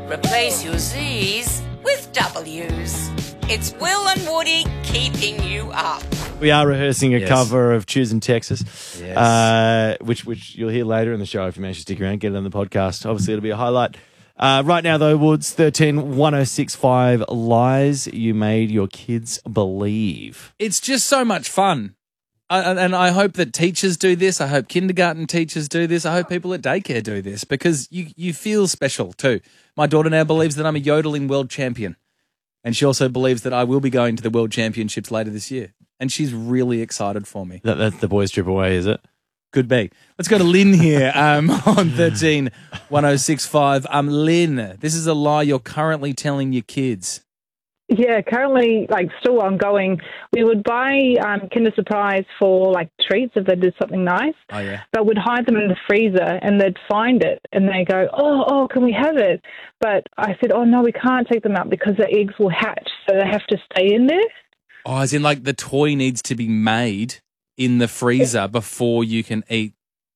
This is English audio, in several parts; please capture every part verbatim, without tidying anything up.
Replace your Z's with W's. It's Will and Woody keeping you up. We are rehearsing a Yes. cover of Choosing Texas, Yes. uh, which which you'll hear later in the show if you manage to stick around, get it on the podcast. Obviously, it'll be a highlight. Uh, right now, though, Woods, thirteen one oh six five lies you made your kids believe. It's just so much fun. I, and- and I hope that teachers do this. I hope kindergarten teachers do this. I hope people at daycare do this because you, you feel special too. My daughter now believes that I'm a yodeling world champion. And she also believes that I will be going to the world championships later this year. And she's really excited for me. That, that's the boys' trip away, is it? Could be. Let's go to Lynn here um, on thirteen one oh six five. Um, Lynn, this is a lie you're currently telling your kids. Yeah, currently, like, still ongoing. We would buy um, Kinder Surprise for, like, treats if they did something nice. Oh, yeah. But we'd hide them in the freezer and they'd find it and they go, oh, oh, can we have it? But I said, oh, no, we can't take them out because the eggs will hatch, so they have to stay in there. Oh, as in like the toy needs to be made in the freezer before you can eat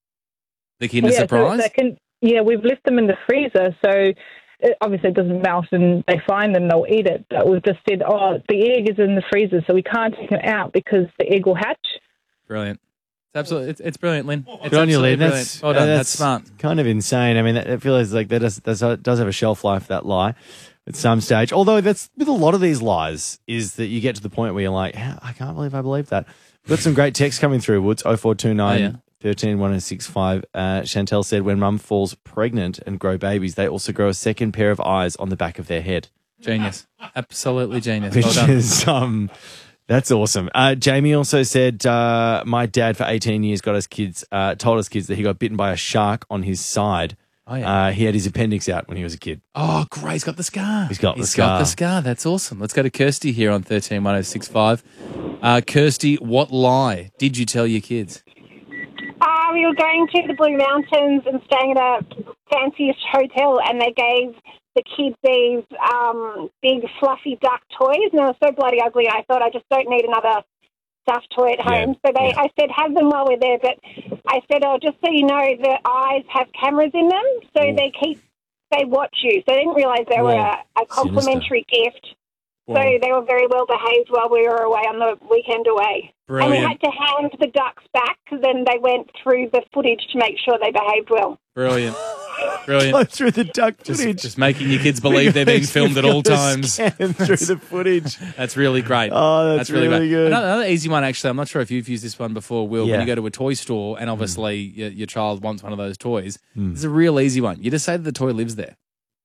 the Kinder yeah, Surprise? So they can, yeah, we've left them in the freezer, so it, obviously it doesn't melt and they find them, they'll eat it. But we've just said, oh, the egg is in the freezer, so we can't take it out because the egg will hatch. Brilliant. It's absolutely, it's, it's brilliant, Lynn. It's Good on you, absolutely Lynn. brilliant. That's, well done. uh, That's, smart. Kind of insane. I mean, that, it feels like that does, does, does have a shelf life, that lie, at some stage. Although that's with a lot of these lies is that you get to the point where you're like, "How- I can't believe I believe that. We've got some great texts coming through, Woods, oh four two nine Oh, yeah. thirteen one oh six five. Uh, Chantel said when mum falls pregnant and grow babies, they also grow a second pair of eyes on the back of their head. Genius. Absolutely genius. Which Well done. is, um, that's awesome. Uh, Jamie also said, uh, my dad for eighteen years got us kids, uh, told us kids that he got bitten by a shark on his side. Oh, yeah. Uh, he had his appendix out when he was a kid. Oh, great. He's got the scar. He's got the He's got the scar. scar. That's awesome. Let's go to Kirsty here on thirteen one oh six five. Uh, Kirsty, what lie did you tell your kids? Uh, we were going to the Blue Mountains and staying at a fanciest hotel, and they gave the kids these um, big fluffy duck toys, and they were so bloody ugly. I thought I just don't need another stuffed toy at home. Yeah, So they, yeah. I said, have them while we're there. But I said, oh, just so you know, the eyes have cameras in them, so Ooh. they keep they watch you. So they didn't realise they were Whoa. a, a complimentary gift. Whoa. So they were very well behaved while we were away on the weekend away. And we Brilliant. had to hand the ducks back because then they went through the footage to make sure they behaved well. Brilliant. Brilliant. Go through the duck Just, footage. just making your kids believe they're being filmed at all times. Scan through the footage. That's really great. Oh, that's really great. good. Another, another easy one, actually. I'm not sure if you've used this one before, Will. Yeah. When you go to a toy store and obviously your, your child wants one of those toys, Mm. it's a real easy one. You just say that the toy lives there.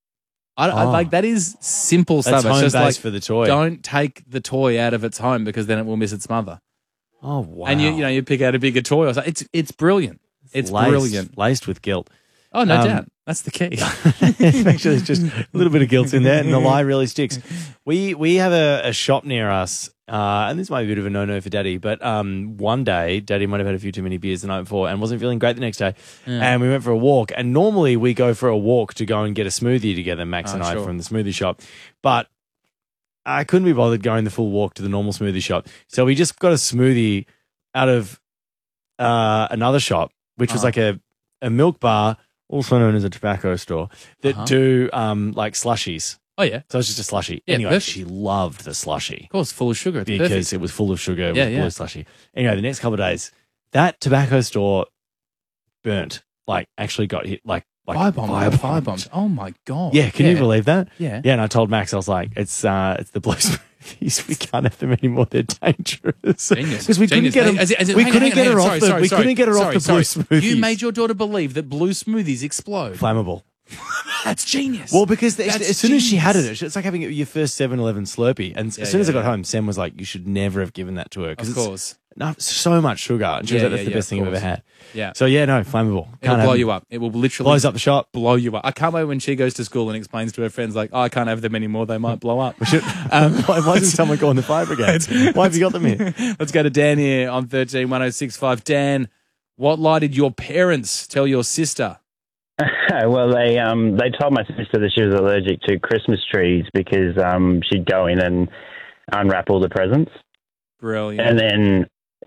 I, I Oh. like that is simple That's stuff. It's home just base like for the toy. don't take the toy out of its home because then it will miss its mother. Oh, wow. And you you know you pick out a bigger toy or something. It's it's brilliant. It's laced, brilliant. Laced with guilt. Oh no Um, doubt. That's the key. Actually, there's just a little bit of guilt in there, and the lie really sticks. We we have a, a shop near us, uh, and this might be a bit of a no-no for Daddy, but um, one day, Daddy might have had a few too many beers the night before and wasn't feeling great the next day, and we went for a walk. And normally we go for a walk to go and get a smoothie together, Max Oh, and I, sure. from the smoothie shop. But I couldn't be bothered going the full walk to the normal smoothie shop, so we just got a smoothie out of uh, another shop, which was Uh-huh. like a, a milk bar, also known as a tobacco store, that Uh-huh. do um, like slushies. Oh yeah. So it's just a slushie. Yeah, anyway, perfect. she loved the slushie Of course, full of sugar. It's because perfect. it was full of sugar. It Yeah, was yeah. full of slushy. Anyway, the next couple of days, that tobacco store burnt. Like actually got hit. Like like Fire bomb. fire Fire bombed. bombs. Oh my god. Yeah, can you believe that? Yeah. Yeah, and I told Max, I was like, it's uh, it's the blue smoothies. We can't have them anymore. They're dangerous. Genius. Because we Genius. couldn't get them. As in- as in- we hang on, couldn't hang on, get hang her on. off Sorry, the. sorry, we sorry, couldn't get her sorry, off the sorry. blue smoothies. You made your daughter believe that blue smoothies explode. flammable. That's genius. Well, because the, That's as soon as she had genius. it, it's like having your first seven eleven Slurpee. And Yeah, as soon as I yeah, got yeah. home, Sam was like, you should never have given that to her. Because Of it's course. no, so much sugar. And she was Yeah, like, that's yeah, the yeah, best of thing I've ever course. had. Yeah. So, yeah, no, flammable. It'll have blow them. you up. It will literally Blows up the shop. blow you up. I can't wait when she goes to school and explains to her friends, like, oh, I can't have them anymore. They might blow up. Should, um, why, why doesn't someone call in the fire brigade? Why have you got them here? Let's go to Dan here on thirteen one oh six five. Dan, what lie did your parents tell your sister? Well, they um they told my sister that she was allergic to Christmas trees because um she'd go in and unwrap all the presents, Brilliant. and then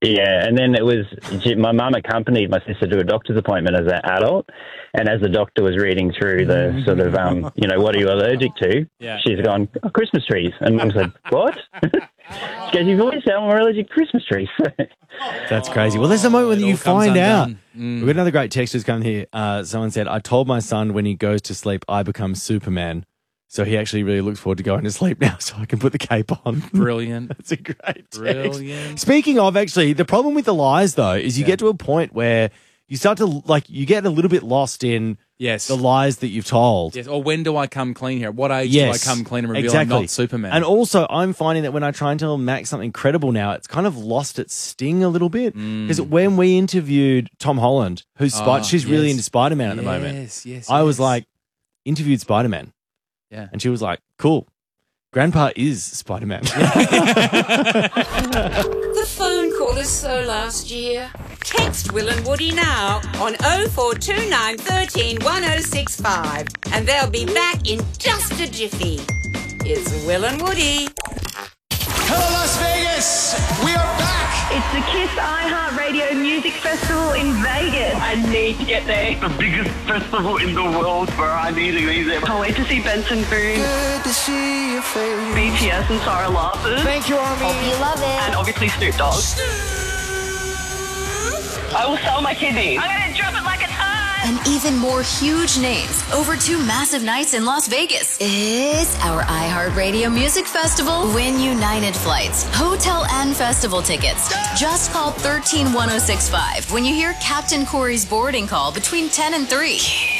Yeah, and then it was my mum accompanied my sister to a doctor's appointment as an adult, and as the doctor was reading through the sort of, um, you know, what are you allergic to? Yeah. She's gone, oh, Christmas trees. And Mum said, what? She goes, you've always said I'm allergic to Christmas trees. That's crazy. Well, there's a moment it that all you comes find out. undone. Mm. We've got another great text who's come here. Uh, someone said, I told my son when he goes to sleep, I become Superman. So he actually really looks forward to going to sleep now so I can put the cape on. Brilliant. That's a great text. Brilliant. Speaking of, actually, the problem with the lies, though, is you Yeah. get to a point where you start to, like, you get a little bit lost in Yes. the lies that you've told. Yes. Or when do I come clean here? At what age Yes, do I come clean and reveal exactly. I'm not Superman? And also, I'm finding that when I try and tell Max something credible now, it's kind of lost its sting a little bit. Because when we interviewed Tom Holland, who's Spi- Oh, she's really yes. into Spider-Man at the moment, Yes, yes, I was yes. like, interviewed Spider-Man. Yeah. And she was like, cool. Grandpa is Spider-Man. The phone call is so last year. Text Will and Woody now on oh four two nine, one three, one oh six five and they'll be back in just a jiffy. It's Will and Woody. Hello, Las Vegas! We are back! It's the KISS iHeartRadio Music Festival in Vegas. I need to get there. The biggest festival in the world where I need to be there. Can't wait to see Benson Boone, Good to see your face. B T S and Sarah Larson, Thank you, Army. and obviously Snoop Dogg. I will sell my kidneys. I'm going to drop it like it's hot. And even more huge names over two massive nights in Las Vegas. It's our iHeartRadio Music Festival. Win United flights, hotel and festival tickets. Just call one three one oh six five when you hear Captain Corey's boarding call between ten and three.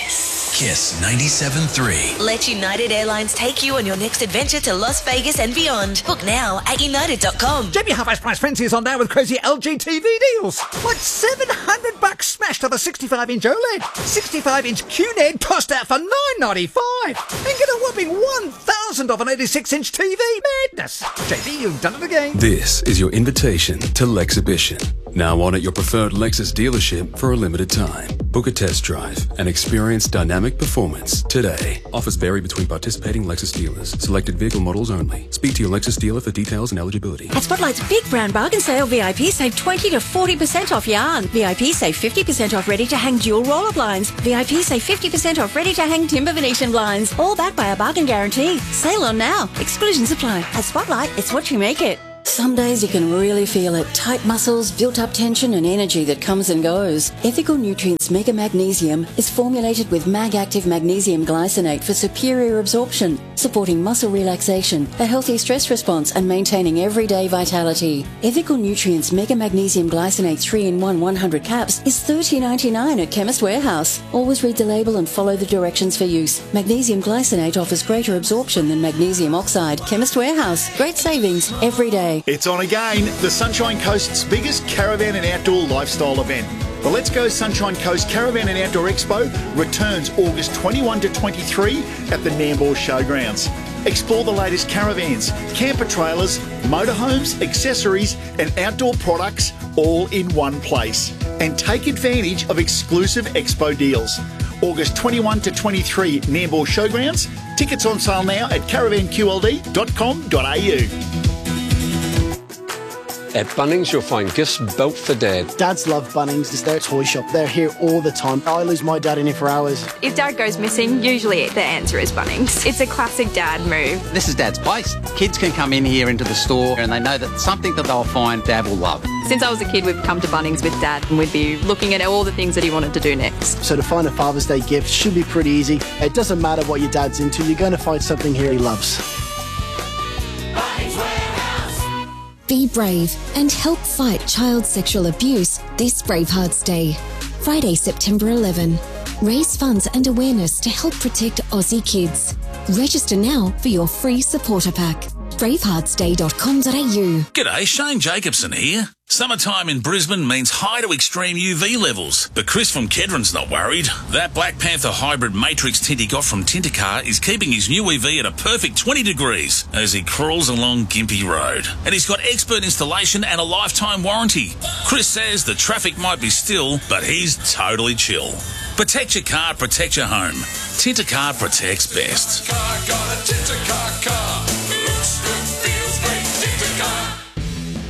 Kiss ninety-seven point three. Let United Airlines take you on your next adventure to Las Vegas and beyond. Book now at united dot com. J B Half Price Frenzy is on now with crazy L G T V deals. Like seven hundred bucks smashed on a sixty-five inch OLED. sixty-five inch Q N E D tossed out for nine ninety-five. And get a whopping one thousand off an eighty-six inch T V. Madness. J B, you've done it again. This is your invitation to Lexhibition. Now on at your preferred Lexus dealership for a limited time. Book a test drive and experience dynamic performance today. Offers vary between participating Lexus dealers. Selected vehicle models only. Speak to your Lexus dealer for details and eligibility. At Spotlight's Big Brand Bargain Sale, V I P save twenty to forty percent off yarn. V I P save fifty percent off ready-to-hang dual roller blinds. V I P save fifty percent off ready-to-hang timber Venetian blinds. All backed by a bargain guarantee. Sale on now. Exclusions apply. At Spotlight, it's what you make it. Some days you can really feel it. Tight muscles, built-up tension and energy that comes and goes. Ethical Nutrients Mega Magnesium is formulated with Mag-Active Magnesium Glycinate for superior absorption, supporting muscle relaxation, a healthy stress response and maintaining everyday vitality. Ethical Nutrients Mega Magnesium Glycinate three in one one hundred caps is thirteen ninety-nine at Chemist Warehouse. Always read the label and follow the directions for use. Magnesium Glycinate offers greater absorption than magnesium oxide. Chemist Warehouse. Great savings every day. It's on again, the Sunshine Coast's biggest caravan and outdoor lifestyle event. The Let's Go Sunshine Coast Caravan and Outdoor Expo returns August twenty-first to twenty-third at the Nambour Showgrounds. Explore the latest caravans, camper trailers, motorhomes, accessories and outdoor products all in one place. And take advantage of exclusive expo deals. August twenty-first to twenty-third Nambour Showgrounds. Tickets on sale now at caravan q l d dot com dot a u. At Bunnings, you'll find gifts built for Dad. Dads love Bunnings. It's their toy shop. They're here all the time. I lose my dad in here for hours. If Dad goes missing, usually the answer is Bunnings. It's a classic Dad move. This is Dad's place. Kids can come in here into the store and they know that something that they'll find Dad will love. Since I was a kid, we've come to Bunnings with Dad and we'd be looking at all the things that he wanted to do next. So to find a Father's Day gift should be pretty easy. It doesn't matter what your dad's into. You're going to find something here he loves. Be brave and help fight child sexual abuse this Bravehearts Day. Friday, September eleventh. Raise funds and awareness to help protect Aussie kids. Register now for your free supporter pack. bravehearts day dot com dot a u. G'day, Shane Jacobson here. Summertime in Brisbane means high to extreme U V levels, but Chris from Kedron's not worried. That Black Panther hybrid matrix tint he got from Tintercar is keeping his new E V at a perfect twenty degrees as he crawls along Gympie Road. And he's got expert installation and a lifetime warranty. Chris says the traffic might be still, but he's totally chill. Protect your car, protect your home. Tintercar protects best.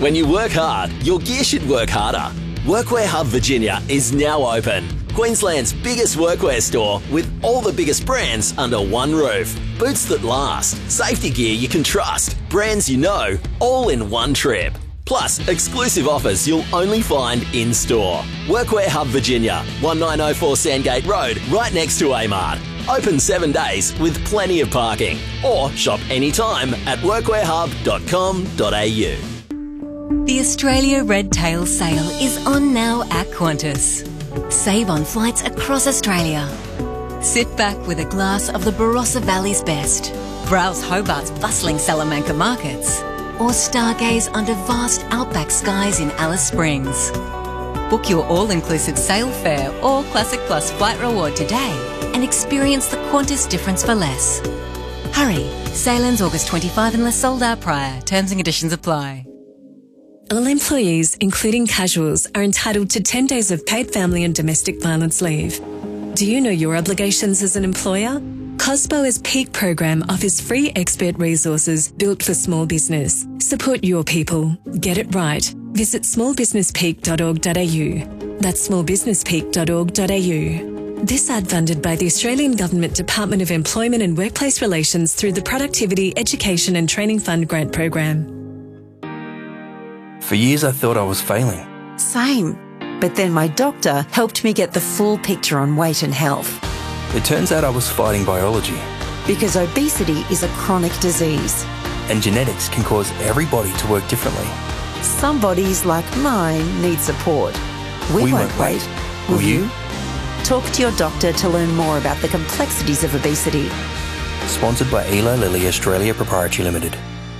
When you work hard, your gear should work harder. Workwear Hub Virginia is now open. Queensland's biggest workwear store with all the biggest brands under one roof. Boots that last, safety gear you can trust, brands you know, all in one trip. Plus, exclusive offers you'll only find in-store. Workwear Hub Virginia, nineteen oh four Sandgate Road, right next to Amart. Open seven days with plenty of parking. Or shop anytime at workwear hub dot com dot a u. The Australia Red Tail Sale is on now at Qantas. Save on flights across Australia. Sit back with a glass of the Barossa Valley's best. Browse Hobart's bustling Salamanca markets. Or stargaze under vast outback skies in Alice Springs. Book your all-inclusive sail fare or Classic Plus flight reward today and experience the Qantas difference for less. Hurry! Sale ends August twenty-fifth unless sold out prior. Terms and conditions apply. All employees, including casuals, are entitled to ten days of paid family and domestic violence leave. Do you know your obligations as an employer? COSBO's Peak program offers free expert resources built for small business. Support your people. Get it right. Visit small business peak dot org dot a u. That's small business peak dot org dot a u. This ad funded by the Australian Government Department of Employment and Workplace Relations through the Productivity, Education and Training Fund grant program. For years I thought I was failing. Same. But then my doctor helped me get the full picture on weight and health. It turns out I was fighting biology. Because obesity is a chronic disease. And genetics can cause every body to work differently. Some bodies, like mine, need support. We, we won't, won't wait. wait. Will, Will you? you? Talk to your doctor to learn more about the complexities of obesity. Sponsored by Eli Lilly Australia Proprietary Limited.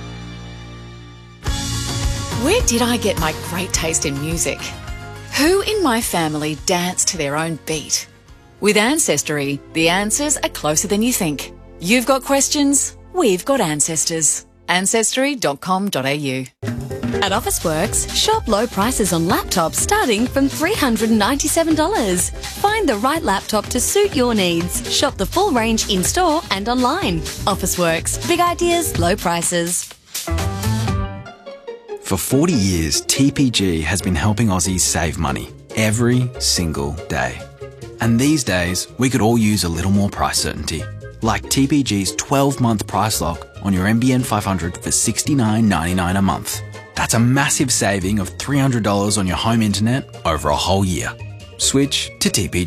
Where did I get my great taste in music? Who in my family danced to their own beat? With Ancestry, the answers are closer than you think. You've got questions, we've got ancestors. ancestry dot com dot a u. At Officeworks, shop low prices on laptops starting from three hundred ninety-seven dollars. Find the right laptop to suit your needs. Shop the full range in-store and online. Officeworks, big ideas, low prices. For forty years, T P G has been helping Aussies save money every single day. And these days, we could all use a little more price certainty. Like T P G's twelve-month price lock on your N B N five hundred for sixty-nine ninety-nine a month. That's a massive saving of three hundred dollars on your home internet over a whole year. Switch to T P G.